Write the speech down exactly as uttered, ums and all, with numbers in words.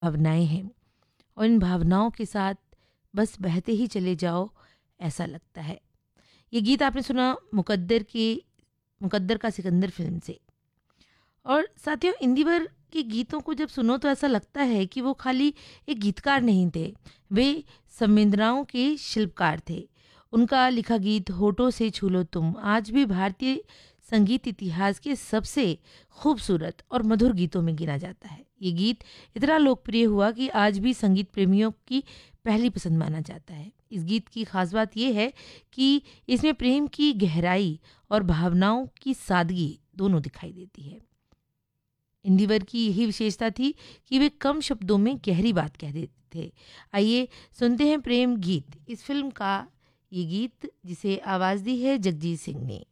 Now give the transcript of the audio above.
भावनाएं हैं और इन भावनाओं के साथ बस बहते ही चले जाओ, ऐसा लगता है। ये गीत आपने सुना मुकद्दर के मुकद्दर का सिकंदर फिल्म से। और साथियों, इंदिवर के गीतों को जब सुनो तो ऐसा लगता है कि वो खाली एक गीतकार नहीं थे, वे संवेदनाओं के शिल्पकार थे। उनका लिखा गीत होठों से छू लो तुम आज भी भारतीय संगीत इतिहास के सबसे खूबसूरत और मधुर गीतों में गिना जाता है। ये गीत इतना लोकप्रिय हुआ कि आज भी संगीत प्रेमियों की पहली पसंद माना जाता है। इस गीत की खास बात यह है कि इसमें प्रेम की गहराई और भावनाओं की सादगी दोनों दिखाई देती है। इंदिवर की यही विशेषता थी कि वे कम शब्दों में गहरी बात कह देते थे। आइए सुनते हैं प्रेम गीत, इस फिल्म का ये गीत जिसे आवाज़ दी है जगजीत सिंह ने।